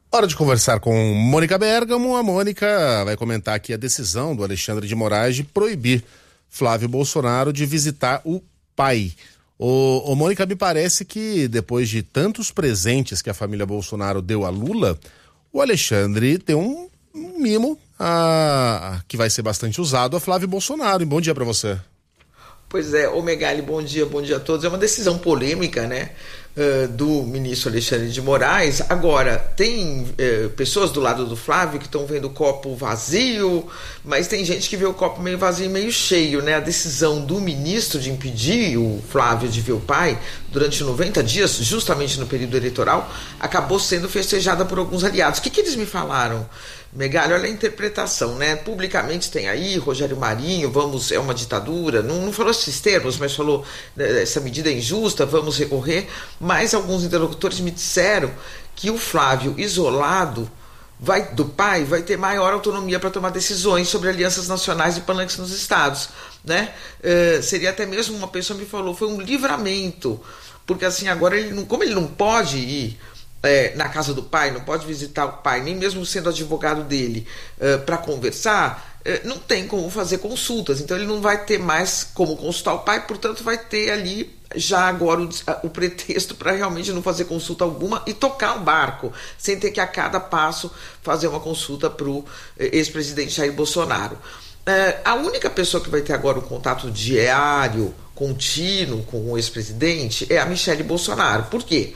Hora de conversar com Mônica Bergamo. A Mônica vai comentar aqui a decisão do Alexandre de Moraes de proibir Flávio Bolsonaro de visitar o pai. Ô Mônica, me parece que depois de tantos presentes que a família Bolsonaro deu a Lula, o Alexandre tem um mimo que vai ser bastante usado a Flávio Bolsonaro. Bom dia para você. Pois é, Megali, bom dia a todos. É uma decisão polêmica, né, do ministro Alexandre de Moraes. Agora, tem pessoas do lado do Flávio que estão vendo o copo vazio, mas tem gente que vê o copo meio vazio e meio cheio, né? A decisão do ministro de impedir o Flávio de ver o pai durante 90 dias, justamente no período eleitoral, acabou sendo festejada por alguns aliados. O que eles me falaram? Megali, olha a interpretação, né? Publicamente tem aí Rogério Marinho, é uma ditadura, não falou esses termos, mas falou essa medida é injusta, vamos recorrer. Mas alguns interlocutores me disseram que o Flávio isolado do pai vai ter maior autonomia para tomar decisões sobre alianças nacionais e palanques nos estados, né? Seria até mesmo, uma pessoa me falou, foi um livramento, porque assim, agora como ele não pode ir na casa do pai, não pode visitar o pai, nem mesmo sendo advogado dele, para conversar, não tem como fazer consultas, então ele não vai ter mais como consultar o pai, portanto vai ter ali já agora o pretexto para realmente não fazer consulta alguma e tocar o barco, sem ter que a cada passo fazer uma consulta para o ex-presidente Jair Bolsonaro. A única pessoa que vai ter agora um contato diário, contínuo com o ex-presidente é a Michele Bolsonaro. Por quê?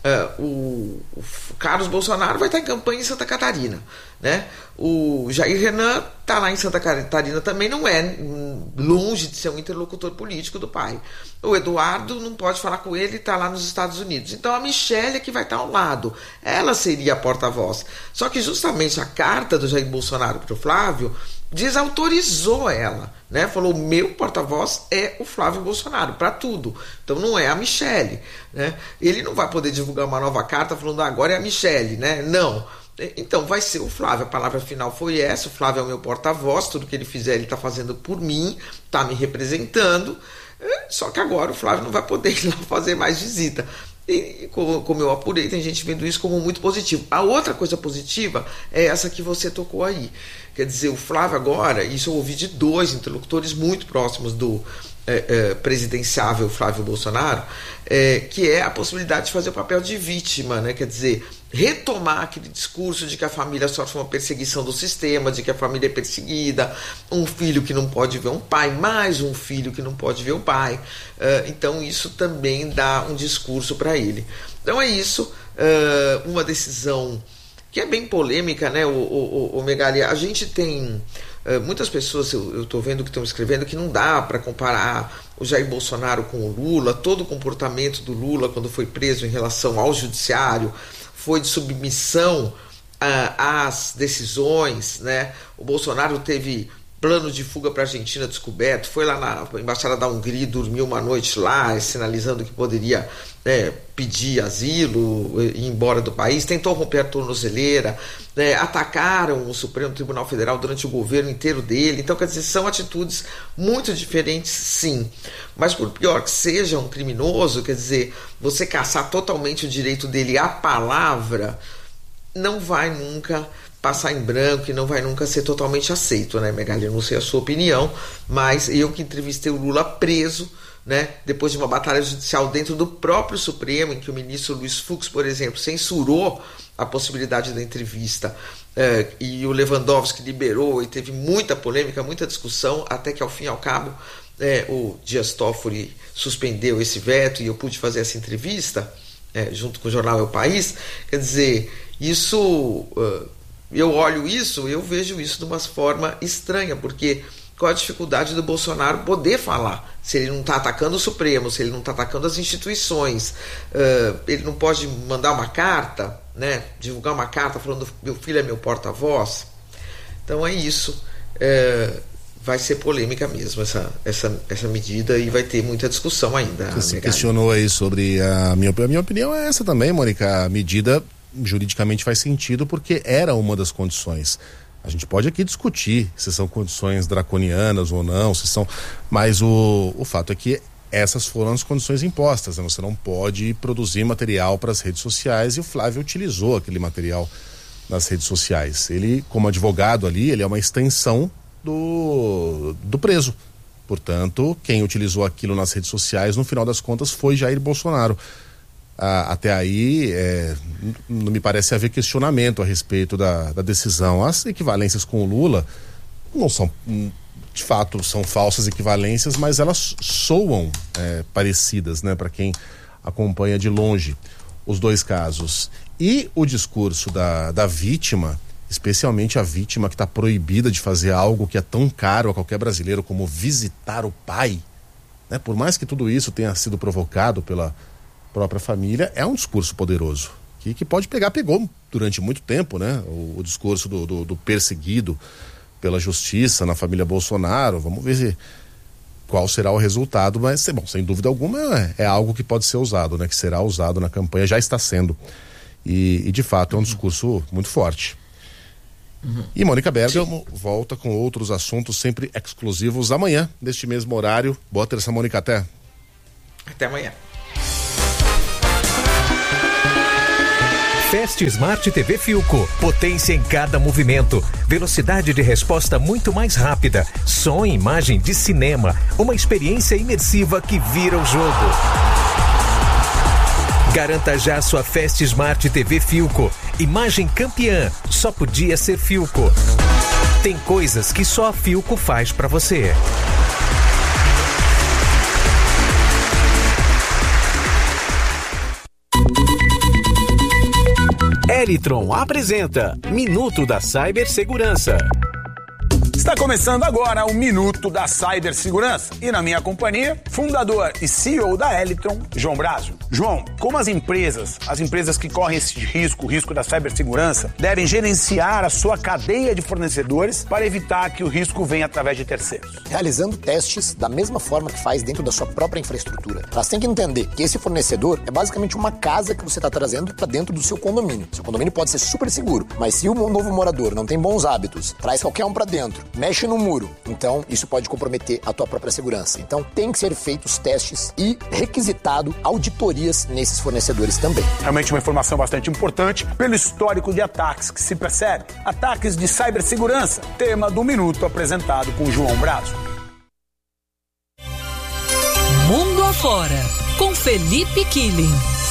O Carlos Bolsonaro vai estar em campanha em Santa Catarina, né? O Jair Renan está lá em Santa Catarina também, não é longe de ser um interlocutor político do pai. O Eduardo não pode falar com ele, está lá nos Estados Unidos. Então a Michele é que vai estar ao lado, ela seria a porta-voz. Só que justamente a carta do Jair Bolsonaro para o Flávio desautorizou ela, né? Falou, meu porta-voz é o Flávio Bolsonaro, para tudo. Então não é a Michele, né? Ele não vai poder divulgar uma nova carta falando, agora é a Michele, né? Não. Então vai ser o Flávio, a palavra final foi essa, o Flávio é o meu porta-voz, tudo que ele fizer ele está fazendo por mim, está me representando, só que agora o Flávio não vai poder ir lá fazer mais visita. E como eu apurei, tem gente vendo isso como muito positivo. A outra coisa positiva é essa que você tocou aí. Quer dizer, o Flávio agora, isso eu ouvi de dois interlocutores muito próximos do presidenciável Flávio Bolsonaro, que é a possibilidade de fazer o papel de vítima, né? Quer dizer, retomar aquele discurso de que a família sofre uma perseguição do sistema, de que a família é perseguida, um filho que não pode ver um pai, mais um filho que não pode ver o pai. Então isso também dá um discurso para ele. Então é isso, uma decisão que é bem polêmica, né, o Megali? A gente tem muitas pessoas, eu estou vendo que estão escrevendo que não dá para comparar o Jair Bolsonaro com o Lula, todo o comportamento do Lula quando foi preso em relação ao judiciário foi de submissão às decisões, né? O Bolsonaro teve plano de fuga para a Argentina descoberto, foi lá na Embaixada da Hungria, dormiu uma noite lá, sinalizando que poderia pedir asilo, ir embora do país, tentou romper a tornozeleira, atacaram o Supremo Tribunal Federal durante o governo inteiro dele. Então, quer dizer, são atitudes muito diferentes, sim. Mas por pior que seja um criminoso, quer dizer, você caçar totalmente o direito dele à palavra, não vai nunca passar em branco e não vai nunca ser totalmente aceito, né, Megali? Eu não sei a sua opinião, mas eu que entrevistei o Lula preso, né, depois de uma batalha judicial dentro do próprio Supremo, em que o ministro Luiz Fux, por exemplo, censurou a possibilidade da entrevista, e o Lewandowski liberou, e teve muita polêmica, muita discussão, até que ao fim e ao cabo o Dias Toffoli suspendeu esse veto e eu pude fazer essa entrevista junto com o jornal É o País. Quer dizer, isso eu olho isso, eu vejo isso de uma forma estranha, porque qual a dificuldade do Bolsonaro poder falar? Se ele não está atacando o Supremo, se ele não está atacando as instituições, ele não pode mandar uma carta, né? Divulgar uma carta falando meu filho é meu porta-voz. Então é isso. Vai ser polêmica mesmo essa medida e vai ter muita discussão ainda. Você questionou aí sobre a minha opinião é essa também, Mônica. A medida juridicamente faz sentido porque era uma das condições. A gente pode aqui discutir se são condições draconianas ou não, se são, mas o fato é que essas foram as condições impostas, né? Você não pode produzir material para as redes sociais e o Flávio utilizou aquele material nas redes sociais. Ele, como advogado ali, ele é uma extensão do preso. Portanto, quem utilizou aquilo nas redes sociais, no final das contas, foi Jair Bolsonaro. Até aí, não me parece haver questionamento a respeito da decisão. As equivalências com o Lula não são, de fato, são falsas equivalências, mas elas soam parecidas, né, para quem acompanha de longe os dois casos. E o discurso da vítima, especialmente a vítima que está proibida de fazer algo que é tão caro a qualquer brasileiro como visitar o pai, né? Por mais que tudo isso tenha sido provocado pela própria família, é um discurso poderoso, que pegou durante muito tempo, né? O discurso do perseguido pela justiça na família Bolsonaro. Vamos ver qual será o resultado, mas, bom, sem dúvida alguma é algo que pode ser usado, né? Que será usado na campanha, já está sendo. E de fato é um discurso muito forte. E Mônica Bergamo volta com outros assuntos sempre exclusivos amanhã, neste mesmo horário. Boa terça, Mônica, até amanhã. Fast Smart TV Philco, potência em cada movimento, velocidade de resposta muito mais rápida, som e imagem de cinema, uma experiência imersiva que vira o jogo. Garanta já sua Fast Smart TV Philco, imagem campeã, só podia ser Philco. Tem coisas que só a Philco faz pra você. Elitron apresenta Minuto da Cibersegurança. Está começando agora o Minuto da Cibersegurança e na minha companhia, fundador e CEO da Elitron, João Brazo. João, como as empresas que correm esse risco, o risco da cibersegurança, devem gerenciar a sua cadeia de fornecedores para evitar que o risco venha através de terceiros? Realizando testes da mesma forma que faz dentro da sua própria infraestrutura. Elas têm que entender que esse fornecedor é basicamente uma casa que você está trazendo para dentro do seu condomínio. Seu condomínio pode ser super seguro, mas se o novo morador não tem bons hábitos, traz qualquer um para dentro, mexe no muro, então isso pode comprometer a tua própria segurança. Então tem que ser feitos testes e requisitado auditorias nesses fornecedores também. Realmente uma informação bastante importante pelo histórico de ataques que se percebe. Ataques de cibersegurança, tema do Minuto apresentado com João Brazo. Mundo afora, com Felipe Killing.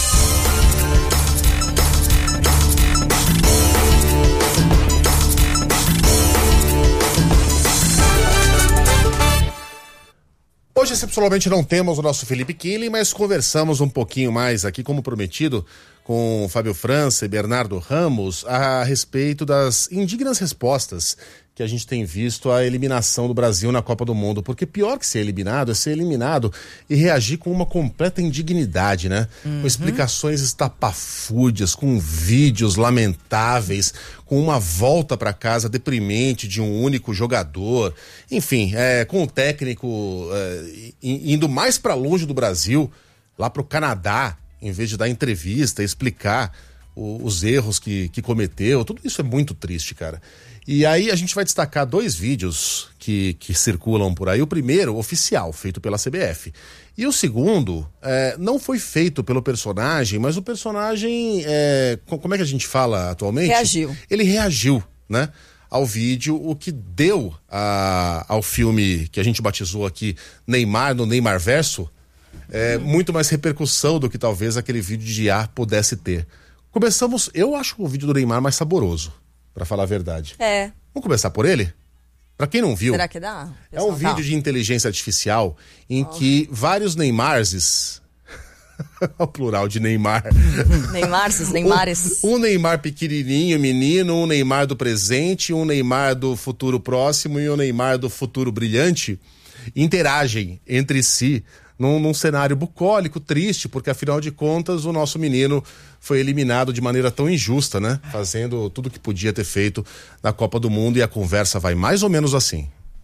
Hoje, excepcionalmente, não temos o nosso Felipe Killing, mas conversamos um pouquinho mais aqui, como prometido, com Fábio França e Bernardo Ramos a respeito das indignas respostas que a gente tem visto à eliminação do Brasil na Copa do Mundo. Porque pior que ser eliminado é ser eliminado e reagir com uma completa indignidade, né? Com explicações estapafúrdias, com vídeos lamentáveis, com uma volta para casa deprimente de um único jogador. Enfim, com o técnico indo mais para longe do Brasil, lá para o Canadá, em vez de dar entrevista, explicar os erros que cometeu. Tudo isso é muito triste, cara. E aí a gente vai destacar dois vídeos que circulam por aí. O primeiro, oficial, feito pela CBF. E o segundo, não foi feito pelo personagem, mas o personagem, como é que a gente fala atualmente? Reagiu. Ele reagiu, né? Ao vídeo, o que deu ao filme que a gente batizou aqui Neymar no Neymar Verso, muito mais repercussão do que talvez aquele vídeo de IA pudesse ter. Eu acho o vídeo do Neymar mais saboroso, pra falar a verdade. Vamos começar por ele? Pra quem não viu, será que dá? É um vídeo de inteligência artificial em que vários Neymarses, o plural de Neymar. Neymares. Um Neymar pequenininho, menino, um Neymar do presente, um Neymar do futuro próximo e um Neymar do futuro brilhante, interagem entre si num cenário bucólico, triste, porque afinal de contas o nosso menino foi eliminado de maneira tão injusta, né? Fazendo tudo o que podia ter feito na Copa do Mundo, e a conversa vai mais ou menos assim.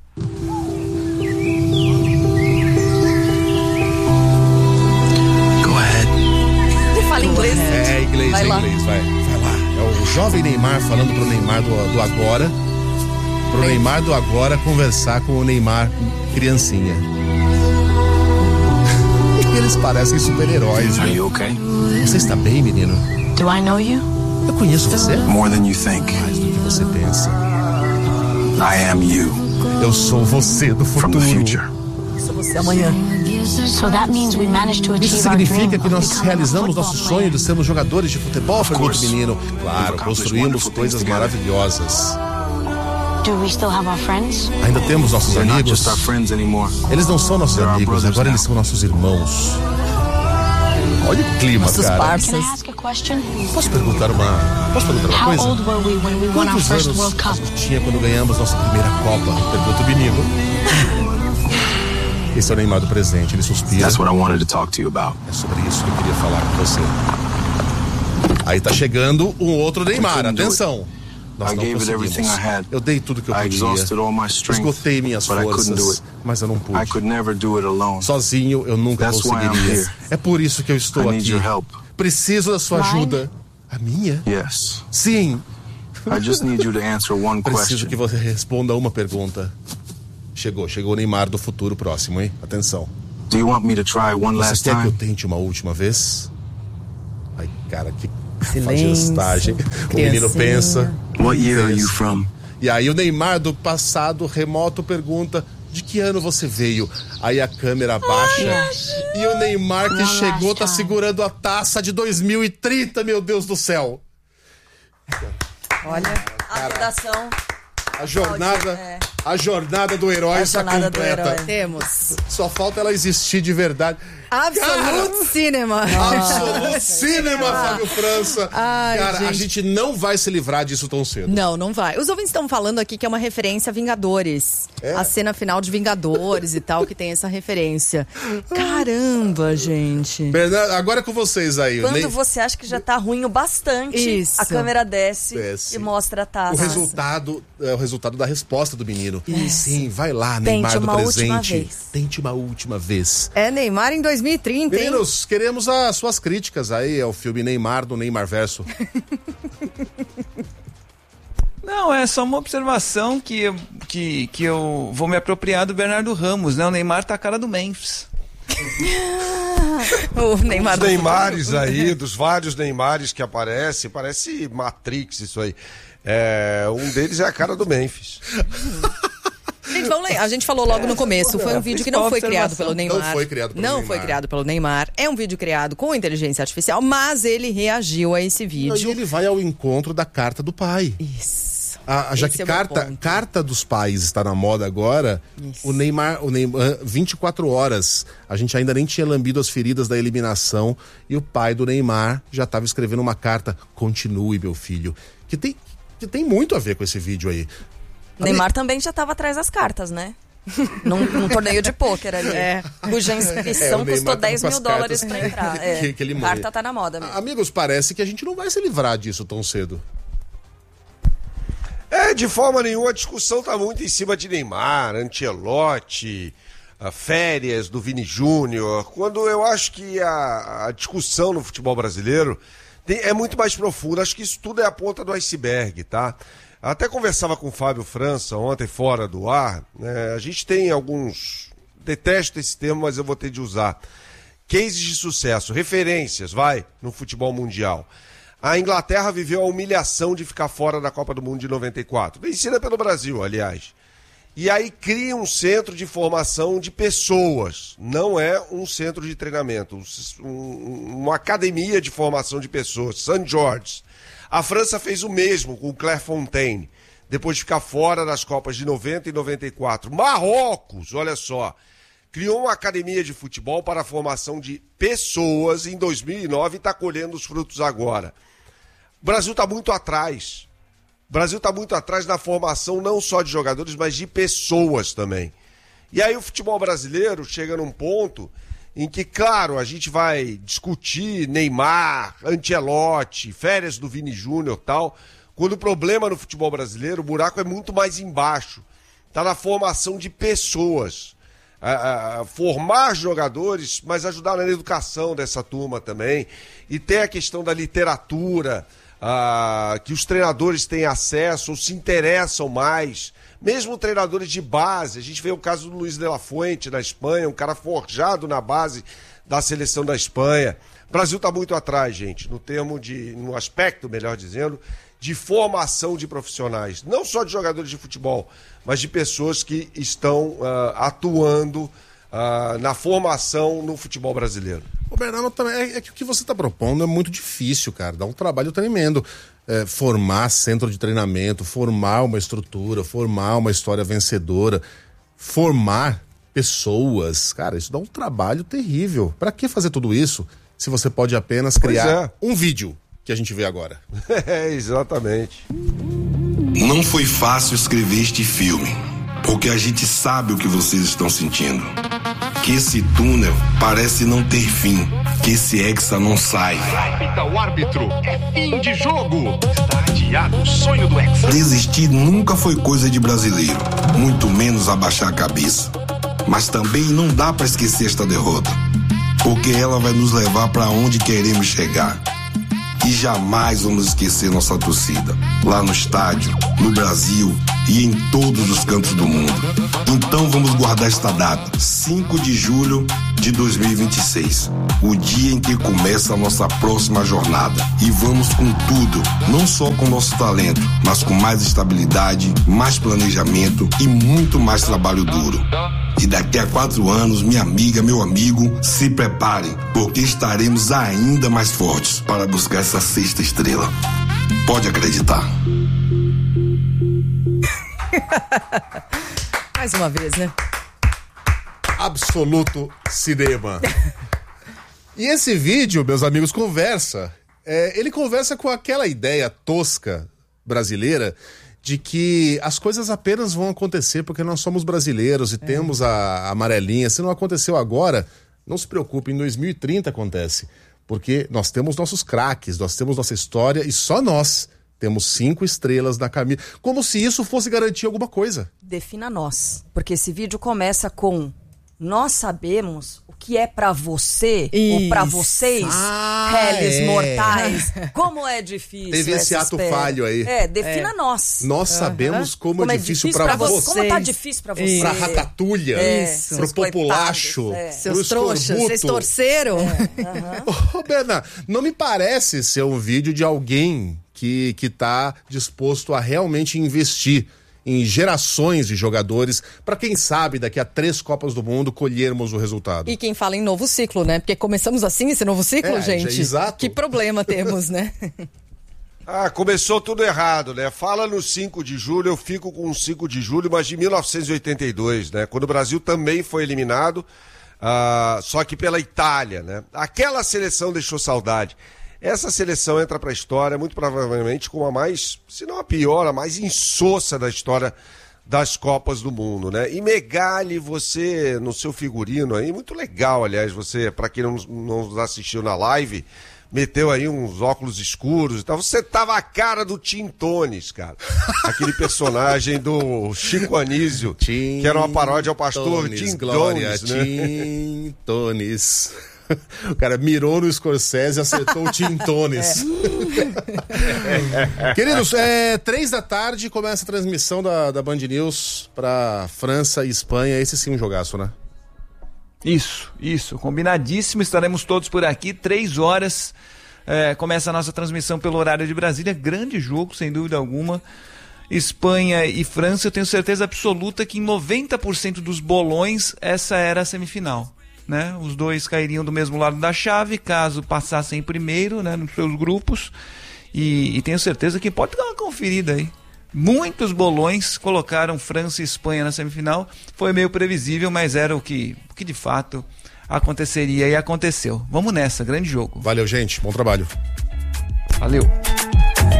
Go ahead. Fala inglês. Inglês, vai lá. É o jovem Neymar falando pro Neymar do agora, pro Neymar do agora conversar com o Neymar criancinha. Eles parecem super-heróis, né? Are you okay? Você está bem, menino? Do I know you? Eu conheço você More than you think. mais do que você pensa. I am you. Eu sou você do From the futuro. future. Sou você amanhã. Isso significa que nós realizamos nosso sonho de sermos jogadores de futebol, pergunta o menino. Claro, construímos coisas maravilhosas. Ainda temos nossos They're not amigos. just our friends anymore. Eles não são nossos They're our amigos, brothers agora now. eles são nossos irmãos. Olha o clima, Nossos cara. parças. Posso perguntar uma coisa? Quantos anos a gente tinha quando ganhamos nossa primeira Copa? Pergunta o menino. Esse é o Neymar do presente, ele suspira. That's what I wanted to talk to you about. É sobre isso que eu queria falar com você. Aí tá chegando um outro Neymar, atenção. Nós não conseguimos. Eu dei tudo que eu podia. Esgotei minhas forças, mas eu não pude. Sozinho eu nunca conseguiria. É por isso que eu estou aqui. Preciso da sua ajuda. A minha? Yes. Sim. I just need you to answer one Preciso question. que você responda uma pergunta. Chegou o Neymar do futuro próximo, hein? Atenção. Do you want me to try one Você last quer que eu time? tente uma última vez? Ai, cara, que Silêncio. gestagem. O menino pensa. What year are you from? E aí o Neymar do passado remoto pergunta: de que ano você veio? Aí a câmera abaixa e o Neymar que chegou tá segurando a taça de 2030, meu Deus do céu. Olha, a redação. A jornada do herói está completa. Temos. Só falta ela existir de verdade. Absolute Cinema. Absolute Cinema, Fábio França. Ai, Cara, a gente. gente não vai se livrar disso tão cedo. Não vai. Os ouvintes estão falando aqui que é uma referência a Vingadores. A cena final de Vingadores e tal, que tem essa referência. Caramba, gente. Bernardo, agora é com vocês aí. Quando você acha que já tá ruim o bastante, Isso. a câmera desce Desce. e mostra a taça. O resultado é o resultado da resposta do menino. Sim, vai lá, Tente Neymar do uma última presente. vez. Tente uma última vez. É Neymar em 2030, hein? Meninos, queremos as suas críticas aí ao filme Neymar do Neymar Verso. Não, é só uma observação que eu vou me apropriar do Bernardo Ramos, né? O Neymar tá a cara do Memphis. O Neymar Os Neymares aí, dos vários Neymares que aparecem, parece Matrix isso aí. Um deles é a cara do Memphis. Gente, vamos lá. A gente falou logo no começo. Foi um vídeo que não foi criado pelo Neymar. Não foi criado pelo Não Neymar. foi criado pelo Neymar. É um vídeo criado com inteligência artificial, mas ele reagiu a esse E vídeo. ele vai ao encontro da carta do pai. Isso. Já Esse que é o meu ponto. carta dos pais está na moda agora, Isso. o Neymar, 24 horas, a gente ainda nem tinha lambido as feridas da eliminação e o pai do Neymar já estava escrevendo uma carta: continue, meu filho, que tem muito a ver com esse vídeo aí. Neymar também já tava atrás das cartas, né? Num torneio de pôquer ali. Cuja inscrição o Neymar custou tava 10 com as mil dólares cartas pra entrar. que ele Carta manda. tá na moda mesmo. Amigos, parece que a gente não vai se livrar disso tão cedo. De forma nenhuma, a discussão tá muito em cima de Neymar, Ancelotti, férias do Vini Júnior, quando eu acho que a discussão no futebol brasileiro é muito mais profunda. Acho que isso tudo é a ponta do iceberg, tá? Até conversava com o Fábio França ontem fora do ar, né? A gente tem alguns, detesto esse termo, mas eu vou ter de usar, cases de sucesso, referências, no futebol mundial. A Inglaterra viveu a humilhação de ficar fora da Copa do Mundo de 94, vencida pelo Brasil, aliás. E aí cria um centro de formação de pessoas, não é um centro de treinamento, uma academia de formação de pessoas, St. George's. A França fez o mesmo com o Clairefontaine, depois de ficar fora das Copas de 90 e 94. Marrocos, olha só, criou uma academia de futebol para a formação de pessoas em 2009 e está colhendo os frutos agora. O Brasil está muito atrás. O Brasil está muito atrás na formação não só de jogadores, mas de pessoas também. E aí o futebol brasileiro chega num ponto em que, claro, a gente vai discutir Neymar, Ancelotti, férias do Vini Júnior e tal, quando o problema no futebol brasileiro, o buraco é muito mais embaixo. Está na formação de pessoas. Formar jogadores, mas ajudar na educação dessa turma também. E ter a questão da literatura, que os treinadores têm acesso ou se interessam mais. Mesmo treinadores de base, a gente vê o caso do Luiz de la Fuente na Espanha, um cara forjado na base da seleção da Espanha. O Brasil está muito atrás, gente, no aspecto, melhor dizendo, de formação de profissionais, não só de jogadores de futebol, mas de pessoas que estão atuando na formação no futebol brasileiro. O Bernardo, é que o que você está propondo é muito difícil, cara, dá um trabalho tremendo. Formar centro de treinamento, formar uma estrutura, formar uma história vencedora, formar pessoas, cara, isso dá um trabalho terrível. Pra que fazer tudo isso se você pode apenas criar um vídeo que a gente vê agora? Exatamente. Não foi fácil escrever este filme, porque a gente sabe o que vocês estão sentindo. Que esse túnel parece não ter fim, que esse hexa não sai. Apita o árbitro, é fim de jogo. Está adiado o sonho do hexa. Desistir nunca foi coisa de brasileiro, muito menos abaixar a cabeça. Mas também não dá para esquecer esta derrota, porque ela vai nos levar para onde queremos chegar. E jamais vamos esquecer nossa torcida, lá no estádio, no Brasil e em todos os cantos do mundo. Então vamos guardar esta data, 5 de julho de 2026, o dia em que começa a nossa próxima jornada. E vamos com tudo, não só com nosso talento, mas com mais estabilidade, mais planejamento e muito mais trabalho duro. E daqui a 4 anos, minha amiga, meu amigo, se preparem, porque estaremos ainda mais fortes para buscar essa 6ª estrela. Pode acreditar. Mais uma vez, né? Absoluto cinema. E esse vídeo, meus amigos, ele conversa com aquela ideia tosca brasileira de que as coisas apenas vão acontecer porque nós somos brasileiros e temos a amarelinha. Se não aconteceu agora, não se preocupe, em 2030 acontece. Porque nós temos nossos craques, nós temos nossa história e só nós temos 5 estrelas na camisa. Como se isso fosse garantir alguma coisa. Defina nós. Porque esse vídeo começa com: nós sabemos o que é pra você ou pra vocês, réis mortais. Como é difícil. Teve esse ato falho aí. Defina nós. Nós sabemos como é difícil pra vocês. Como tá difícil pra vocês. Pra ratatulha, pro populacho, seus trouxas, vocês torceram. Ô, Bena, não me parece ser um vídeo de alguém que tá disposto a realmente investir em gerações de jogadores, para quem sabe daqui a 3 Copas do Mundo colhermos o resultado. E quem fala em novo ciclo, né? Porque começamos assim esse novo ciclo, gente. Exato. Que problema temos, né? Começou tudo errado, né? Fala no 5 de julho, eu fico com o 5 de julho, mas de 1982, né? Quando o Brasil também foi eliminado, só que pela Itália, né? Aquela seleção deixou saudade. Essa seleção entra para a história, muito provavelmente, como a mais, se não a pior, a mais insossa da história das Copas do Mundo, né? E Megali, você, no seu figurino aí, muito legal, aliás, você, para quem não nos assistiu na live, meteu aí uns óculos escuros e tal. Você tava a cara do Tim Tones, cara. Aquele personagem do Chico Anísio, que era uma paródia ao pastor Tim Tones, né? Tim Tones. O cara mirou no Scorsese e acertou o Tim Tones. Queridos, 3 da tarde começa a transmissão da Band News pra França e Espanha. Esse sim um jogaço, né? Isso, combinadíssimo. Estaremos todos por aqui, 3 horas. Começa a nossa transmissão pelo horário de Brasília. Grande jogo, sem dúvida alguma. Espanha e França, eu tenho certeza absoluta que em 90% dos bolões essa era a semifinal. Né? Os dois cairiam do mesmo lado da chave, caso passassem primeiro, né, nos seus grupos, e tenho certeza que pode dar uma conferida aí. Muitos bolões colocaram França e Espanha na semifinal, foi meio previsível, mas era o que de fato aconteceria e aconteceu. Vamos nessa, grande jogo. Valeu, gente, bom trabalho. Valeu.